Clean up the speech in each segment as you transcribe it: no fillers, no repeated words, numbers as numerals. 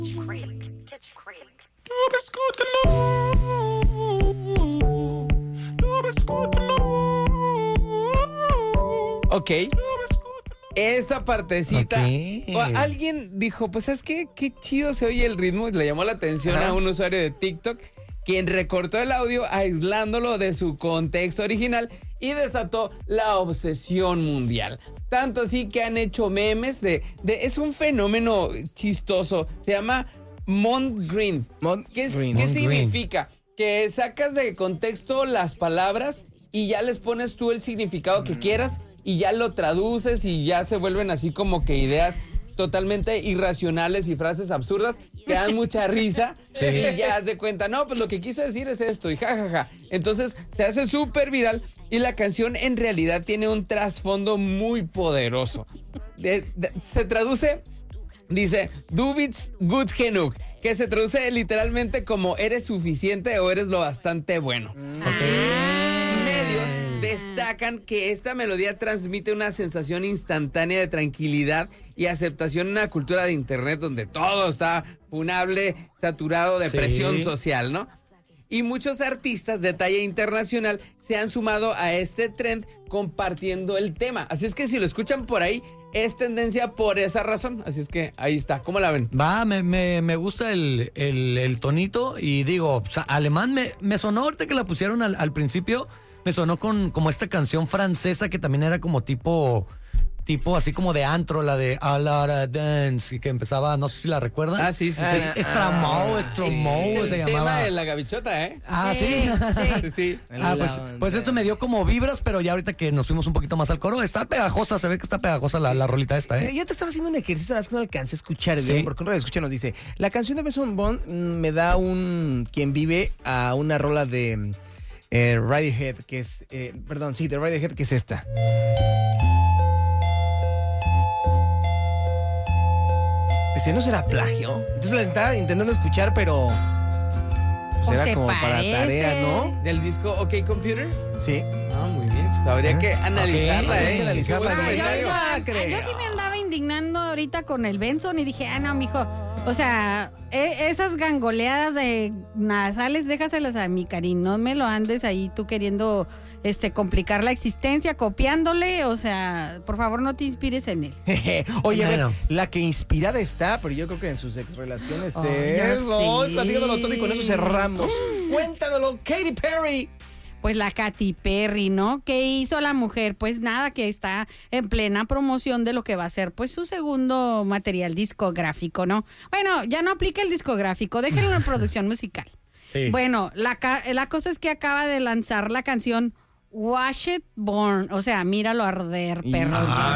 Ok. Esa partecita. Okay. Alguien dijo, pues es que qué chido se oye el ritmo. Le llamó la atención a un usuario de TikTok, quien recortó el audio aislándolo de su contexto original y desató la obsesión mundial. Tanto así que han hecho memes es un fenómeno chistoso. Se llama Mont Green. ¿Qué significa? Que sacas de contexto las palabras y ya les pones tú el significado que quieras y ya lo traduces y ya se vuelven así como que ideas totalmente irracionales y frases absurdas que dan mucha risa. Sí. Y ya haz de cuenta, no, pues lo que quiso decir es esto y jajaja. Entonces se hace súper viral y la canción en realidad tiene un trasfondo muy poderoso. Se traduce, dice, Du bist gut genug, que se traduce literalmente como eres suficiente o eres lo bastante bueno. Medios destacan que esta melodía transmite una sensación instantánea de tranquilidad y aceptación en una cultura de internet donde todo está funable, saturado de presión social, ¿no? Y muchos artistas de talla internacional se han sumado a este trend compartiendo el tema. Así es que si lo escuchan por ahí, es tendencia por esa razón. Así es que ahí está. ¿Cómo la ven? Me gusta el tonito y digo, o sea, alemán me sonó ahorita que la pusieron al principio, me sonó como esta canción francesa que también era como tipo así como de antro, la de A la Dance, que empezaba, no sé si la recuerdan. Ah, sí. Stromae se llamaba. El tema de la gavichota, ¿eh? Ah, sí. Pues esto me dio como vibras, pero ya ahorita que nos fuimos un poquito más al coro, está pegajosa, se ve que está pegajosa la rolita esta, ¿eh? Yo te estaba haciendo un ejercicio, que no alcancé a escuchar bien, porque un radio escucha nos dice, la canción de Benson Bond me da quien vive a una rola de Radiohead, que es, de Radiohead, que es esta. Dice, ¿no será plagio? Entonces la estaba intentando escuchar, pero pues era como para tarea, ¿no? ¿Del disco OK Computer? Sí. Ah, muy bien. Pues habría que analizarla, Hay que analizarla. Yo sí me andaba indignando ahorita con el Benson y dije, no, mijo, o sea, esas gangoleadas de nasales, déjaselas a mi Karin, no me lo andes ahí tú queriendo complicar la existencia, copiándole, o sea, por favor no te inspires en él. Oye, bueno, a ver, la que inspirada está, pero yo creo que en sus ex relaciones platícanos todo y con eso cerramos. Cuéntanoslo, Katy Perry. Pues la Katy Perry, ¿no? ¿Qué hizo la mujer? Pues nada, que está en plena promoción de lo que va a ser pues su segundo material discográfico, ¿no? Bueno, ya no aplica el discográfico, déjenlo en producción musical. Sí. Bueno, la cosa es que acaba de lanzar la canción Watch It Burn, o sea, míralo arder, perro.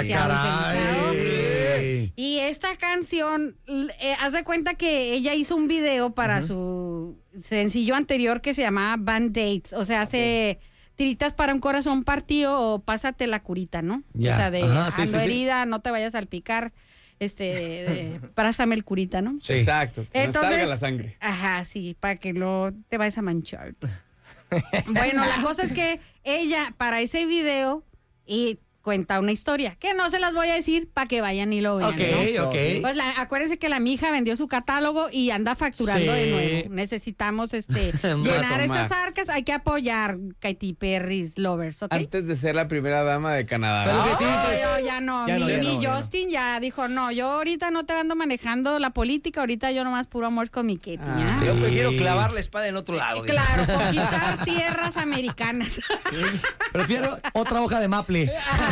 Y esta canción, haz de cuenta que ella hizo un video para su sencillo anterior que se llamaba Band-Aids, o sea, hace tiritas para un corazón partido o pásate la curita, ¿no? Ya. O sea, ando herida, no te vayas a salpicar, prásame el curita, ¿no? Sí. Exacto, que entonces, no salga la sangre. Ajá, sí, para que no te vayas a manchar. Bueno, la cosa es que ella, para ese video, cuenta una historia, que no se las voy a decir para que vayan y lo vean. Ok. Pues acuérdense que la mija vendió su catálogo y anda facturando de nuevo. Necesitamos llenar esas arcas, hay que apoyar Katy Perry's Lovers, ¿ok? Antes de ser la primera dama de Canadá. Pero que sí, ya no. Justin ya dijo, no, yo ahorita no te ando manejando la política, ahorita yo nomás puro amor con mi Katy. Sí, yo prefiero clavar la espada en otro lado. Claro, conquistar tierras americanas. Sí. Prefiero otra hoja de maple.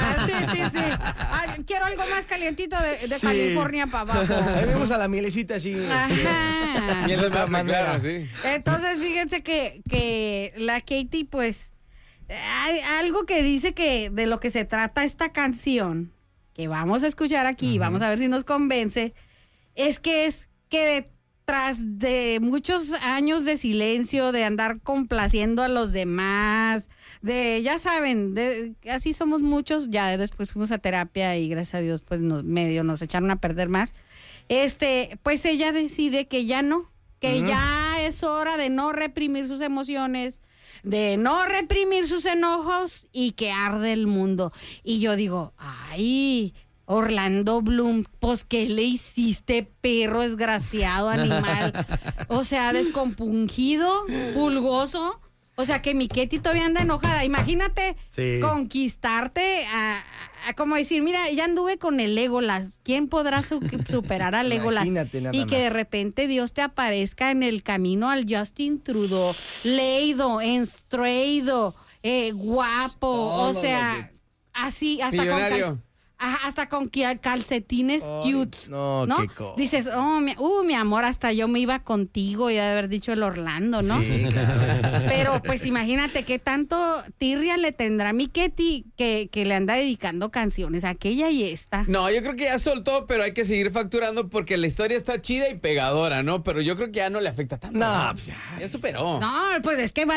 Sí. Quiero algo más calientito de California para abajo. Ahí vemos a la mielecita así. Ajá. Miel de maple, claro, sí. Entonces, fíjense que la Katy, pues, hay algo que dice que de lo que se trata esta canción, que vamos a escuchar aquí, vamos a ver si nos convence, es que tras de muchos años de silencio, de andar complaciendo a los demás, ya saben, así somos muchos, ya después fuimos a terapia y gracias a Dios pues nos echaron a perder más, pues ella decide que ya no, que ya es hora de no reprimir sus emociones, de no reprimir sus enojos y que arde el mundo. Y yo digo, Orlando Bloom, pues, ¿qué le hiciste, perro desgraciado, animal? O sea, descompungido, pulgoso. O sea, que mi Ketty todavía anda enojada. Imagínate conquistarte a como decir, mira, ya anduve con el Legolas. ¿Quién podrá superar al Legolas? Imagínate nada Y que más. de repente Dios te aparezca en el camino al Justin Trudeau, leido, enstraido, guapo, o sea, así, hasta Millonario. hasta con calcetines Ay, cute. no, qué cosa. Dices, mi amor, hasta yo me iba contigo y de haber dicho el Orlando, ¿no? Sí, claro. Pero pues imagínate qué tanto tirria le tendrá a mi Ketty que le anda dedicando canciones, aquella y esta. No, yo creo que ya soltó, pero hay que seguir facturando porque la historia está chida y pegadora, ¿no? Pero yo creo que ya no le afecta tanto. No, pues ya. Ya superó. No, pues es que